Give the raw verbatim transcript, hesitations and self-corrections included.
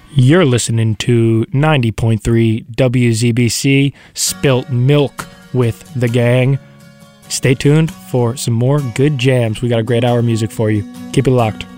You're listening to ninety point three W Z B C, Spilt Milk with the gang. Stay tuned for some more good jams. We got a great hour of music for you. Keep it locked.